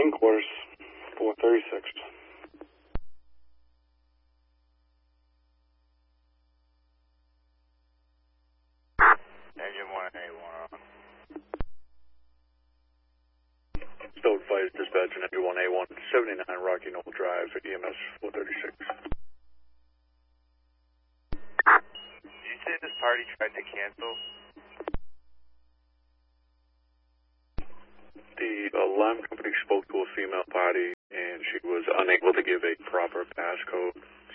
main course, 436. Engine 1A1 on. Stowed Flight Dispatch and Engine 1A1, 79 Rocky Knoll Drive, EMS 436. Did you say this party tried to cancel? The alarm company spoke to a female party and she was unable to give a proper passcode.